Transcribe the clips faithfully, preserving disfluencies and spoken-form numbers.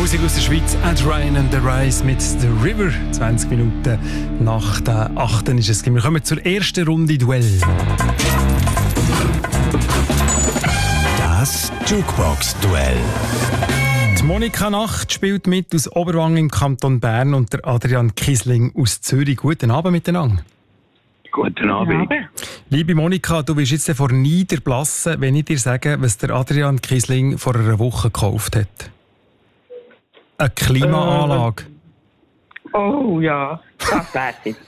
Musik aus der Schweiz, Ed Ryan and the Rise mit The River. zwanzig Minuten nach der achten ist es. Wir kommen zur ersten Runde Duell. Das Jukebox-Duell. Die Monika Nacht spielt mit aus Oberwang im Kanton Bern und der Adrian Kiesling aus Zürich. Guten Abend miteinander. Guten Abend. Liebe Monika, du bist jetzt vor Niederblassen, wenn ich dir sage, was der Adrian Kiesling vor einer Woche gekauft hat. Eine Klimaanlage. Äh, oh ja, das wär's jetzt.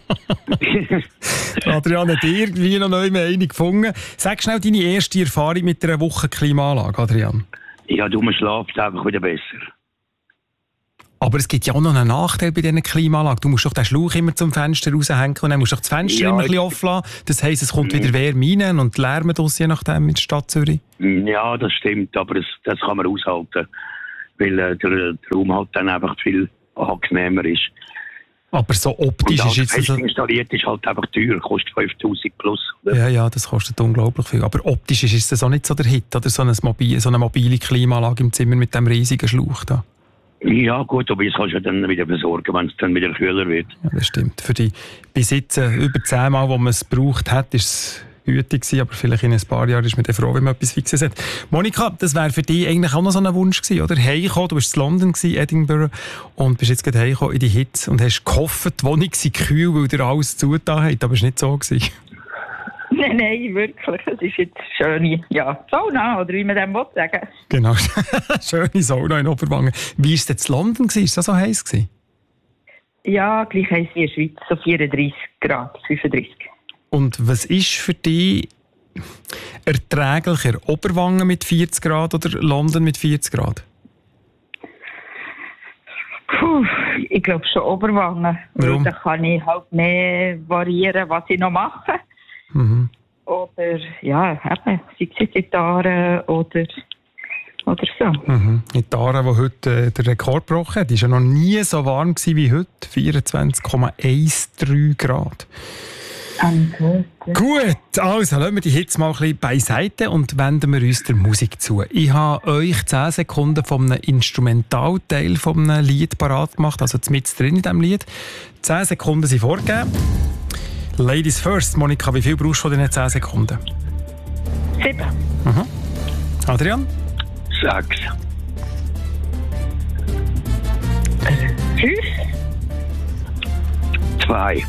Adrian hat irgendwie noch neu eine gefunden. Sag schnell deine erste Erfahrung mit einer Woche Klimaanlage, Adrian. Ja, du, man schläft einfach wieder besser. Aber es gibt ja auch noch einen Nachteil bei diesen Klimaanlagen. Du musst doch den Schlauch immer zum Fenster raushängen und dann musst du doch das Fenster Ja, immer ein bisschen offen lassen. Das heisst, es kommt wieder Wärme rein und Lärm draus, je nachdem, in der Stadt Zürich. Ja, das stimmt, aber das, das kann man aushalten, weil äh, der, der Raum halt dann einfach viel angenehmer ist. Aber so optisch und ist jetzt... fest Also, installiert ist halt einfach teuer, kostet fünftausend plus. Oder? ja, ja, das kostet unglaublich viel. Aber optisch ist es auch nicht so der Hit, oder so eine mobile, so eine mobile Klimaanlage im Zimmer mit dem riesigen Schlauch da. Ja gut, aber das kannst du dann wieder versorgen, wenn es dann wieder kühler wird. Ja, das stimmt. Für die bis jetzt äh, über zehn Mal, wo man es gebraucht hat, ist es gütig gewesen, aber vielleicht in ein paar Jahren ist man dann froh, wenn man etwas Fixes hat. Monika, das wäre für dich eigentlich auch noch so ein Wunsch gewesen, oder? Heimgekommen, du warst in London gewesen, Edinburgh, und bist jetzt gerade heimgekommen in die Hitze und hast gehofft, die Wohnung sei kühl, weil dir alles zugetan hat, aber es war nicht so gewesen. Nein, nein, wirklich. Es ist jetzt schöne, ja, Sauna, oder wie man dem sagen will. Genau, schöne Sauna in Oberwangen. Wie war es denn in London gewesen? Ist das so heiß gewesen? Ja, gleich heiß wie in der Schweiz, so vierunddreißig Grad, fünfunddreißig. Und was ist für dich erträglicher? Oberwangen mit vierzig Grad oder London mit vierzig Grad? Puh, ich glaube schon Oberwangen. Warum? Da kann ich halt mehr variieren, was ich noch mache. Mhm. Oder, ja, eben, sei es jetzt Gitarre oder, oder so. Mhm. In Tara, die heute äh, den Rekord gebrochen hat, war ja noch nie so warm gewesen wie heute. vierundzwanzig Komma dreizehn Grad. Danke. Gut, also lassen wir die Hitze mal ein bisschen beiseite und wenden wir uns der Musik zu. Ich habe euch zehn Sekunden von einem Instrumentalteil von einem Lied parat gemacht, also mit drin in diesem Lied. zehn Sekunden sind vorgegeben. Ladies first. Monika, wie viel brauchst du von diesen zehn Sekunden? Sieben. Mhm. Adrian? Sechs. Fünf. Zwei.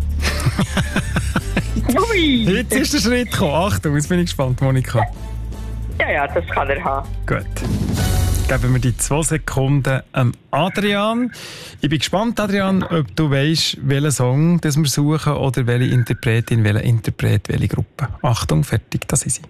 Ui. Jetzt ist der Schritt gekommen. Achtung, jetzt bin ich gespannt, Monika. Ja, ja, das kann er haben. Gut. Geben wir die zwei Sekunden ähm, Adrian. Ich bin gespannt, Adrian, ob du weißt, welchen Song das wir suchen oder welche Interpretin, welcher Interpret, welche Gruppe. Achtung, fertig, das ist sie.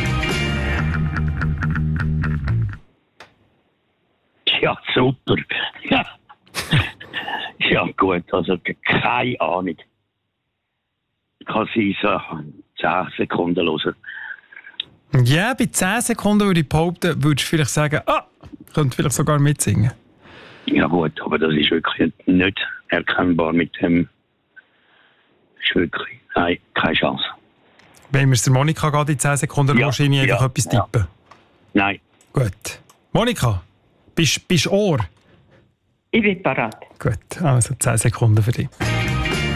Ja, super. Ja, ja gut, also keine Ahnung. Kann sein, so zehn Sekunden hören. Ja, bei zehn Sekunden würde ich behaupten, würdest du vielleicht sagen, ah, könnte vielleicht sogar mitsingen. Ja gut, aber das ist wirklich nicht erkennbar mit dem. Ist wirklich, nein, keine Chance. Wenn wir es der Monika gerade in zehn Sekunden Ja, wahrscheinlich einfach ja, etwas ja. tippen. Nein. Gut. Monika, bist du Ohr? Ich bin parat. Gut, also zehn Sekunden für dich.